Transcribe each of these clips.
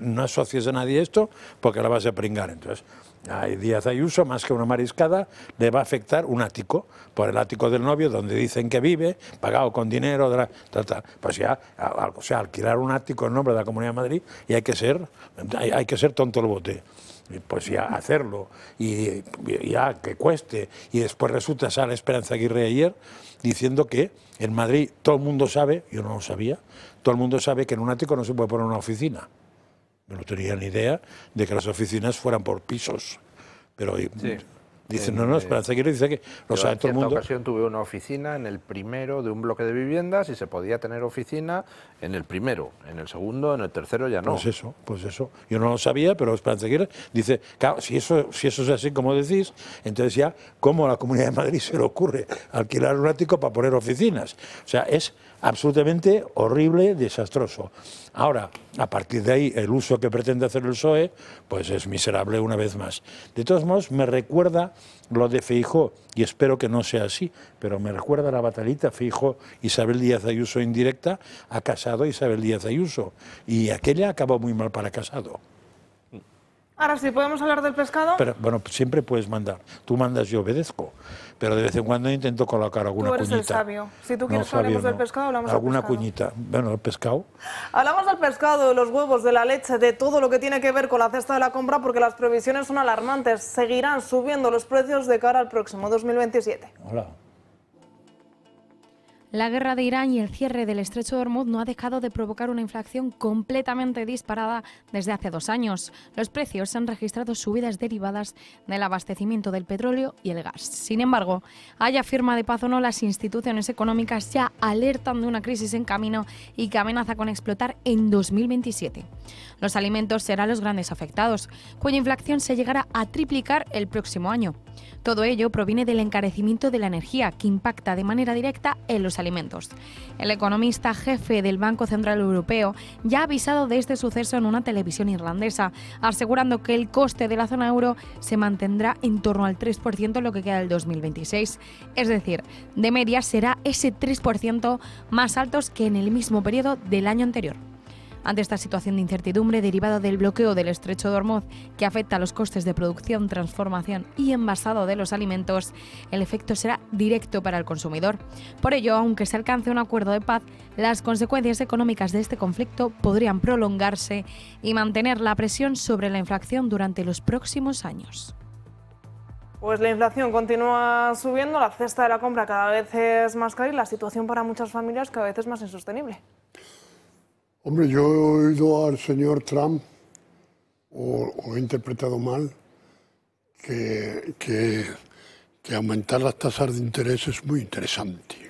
no asocies a nadie esto porque la vas a pringar. Entonces, a Díaz Ayuso, más que una mariscada, le va a afectar un ático, por el ático del novio, donde dicen que vive, pagado con dinero, pues ya, o sea, alquilar un ático en nombre de la Comunidad de Madrid, y hay que ser tonto el bote. Pues ya hacerlo, y ya que cueste, y después resulta, sale Esperanza Aguirre ayer diciendo que en Madrid todo el mundo sabe, yo no lo sabía, todo el mundo sabe que en un ático no se puede poner una oficina. Yo no tenía ni idea de que las oficinas fueran por pisos, pero sí. Dicen, no, Esperanza Aguirre dice que lo sabe todo el mundo. En cierta ocasión tuve una oficina en el primero de un bloque de viviendas y se podía tener oficina en el primero, en el segundo, en el tercero ya no. Pues eso. Yo no lo sabía, pero Esperanza Aguirre dice, claro, si eso es así como decís, entonces ya, ¿cómo a la Comunidad de Madrid se le ocurre alquilar un ático para poner oficinas? O sea, es absolutamente horrible, desastroso. Ahora, a partir de ahí, el uso que pretende hacer el PSOE, pues es miserable una vez más. De todos modos, me recuerda lo de Feijóo, y espero que no sea así, pero me recuerda la batalita Feijóo-Isabel Díaz Ayuso indirecta a Casado Isabel Díaz Ayuso, y aquella acabó muy mal para Casado. Ahora sí, ¿podemos hablar del pescado? Pero bueno, siempre puedes mandar. Tú mandas, yo obedezco. Pero de vez en cuando intento colocar alguna cuñita. Tú eres el sabio. Si tú quieres que hablemos del pescado, hablamos del pescado. Alguna cuñita. Bueno, el pescado. Hablamos del pescado, de los huevos, de la leche, de todo lo que tiene que ver con la cesta de la compra, porque las previsiones son alarmantes. Seguirán subiendo los precios de cara al próximo 2027. Hola. La guerra de Irán y el cierre del estrecho de Hormuz no ha dejado de provocar una inflación completamente disparada desde hace 2 años. Los precios han registrado subidas derivadas del abastecimiento del petróleo y el gas. Sin embargo, haya firma de paz o no, las instituciones económicas ya alertan de una crisis en camino y que amenaza con explotar en 2027. Los alimentos serán los grandes afectados, cuya inflación se llegará a triplicar el próximo año. Todo ello proviene del encarecimiento de la energía, que impacta de manera directa en los alimentos. El economista jefe del Banco Central Europeo ya ha avisado de este suceso en una televisión irlandesa, asegurando que el coste de la zona euro se mantendrá en torno al 3% en lo que queda del 2026. Es decir, de media será ese 3% más altos que en el mismo periodo del año anterior. Ante esta situación de incertidumbre derivada del bloqueo del estrecho de Hormuz, que afecta a los costes de producción, transformación y envasado de los alimentos, el efecto será directo para el consumidor. Por ello, aunque se alcance un acuerdo de paz, las consecuencias económicas de este conflicto podrían prolongarse y mantener la presión sobre la inflación durante los próximos años. Pues la inflación continúa subiendo, la cesta de la compra cada vez es más cara y la situación para muchas familias cada vez es más insostenible. Hombre, yo he oído al señor Trump, o he interpretado mal, que aumentar las tasas de interés es muy interesante.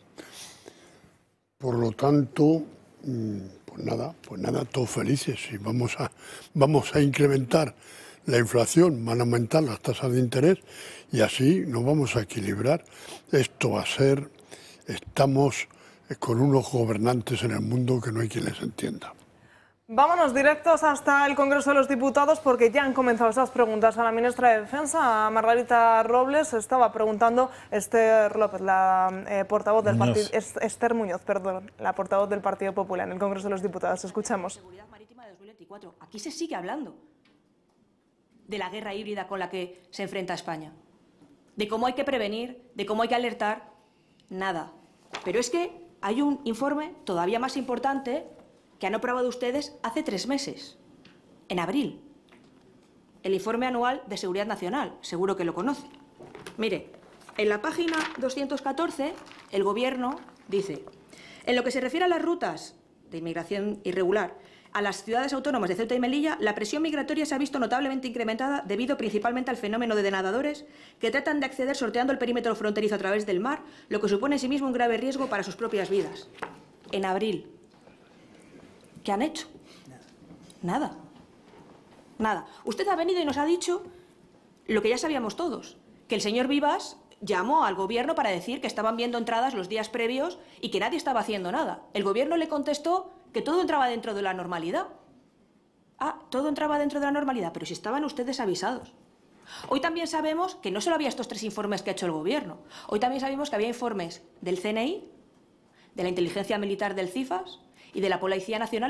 Por lo tanto, pues nada, todos felices. Y vamos a incrementar la inflación, van a aumentar las tasas de interés y así nos vamos a equilibrar. Esto va a ser, estamos con unos gobernantes en el mundo que no hay quien les entienda. Vámonos directos hasta el Congreso de los Diputados porque ya han comenzado esas preguntas a la ministra de Defensa, a Margarita Robles. Estaba preguntando Esther López, la portavoz del partido, Esther Muñoz, perdón, la portavoz del Partido Popular en el Congreso de los Diputados. Escuchamos. Seguridad marítima de 2024. Aquí se sigue hablando de la guerra híbrida con la que se enfrenta España, de cómo hay que prevenir, de cómo hay que alertar. Nada. Pero es que hay un informe todavía más importante que han aprobado ustedes hace 3 meses, en abril. El informe anual de Seguridad Nacional, seguro que lo conoce. Mire, en la página 214, el Gobierno dice: en lo que se refiere a las rutas de inmigración irregular a las ciudades autónomas de Ceuta y Melilla, la presión migratoria se ha visto notablemente incrementada debido principalmente al fenómeno de nadadores que tratan de acceder sorteando el perímetro fronterizo a través del mar, lo que supone en sí mismo un grave riesgo para sus propias vidas. En abril. ¿Qué han hecho? Nada. Nada. Usted ha venido y nos ha dicho lo que ya sabíamos todos, que el señor Vivas llamó al Gobierno para decir que estaban viendo entradas los días previos y que nadie estaba haciendo nada. El Gobierno le contestó que todo entraba dentro de la normalidad. Ah, todo entraba dentro de la normalidad, pero si estaban ustedes avisados. Hoy también sabemos que no solo había estos 3 informes que ha hecho el Gobierno. Hoy también sabemos que había informes del CNI, de la Inteligencia Militar del CIFAS y de la Policía Nacional.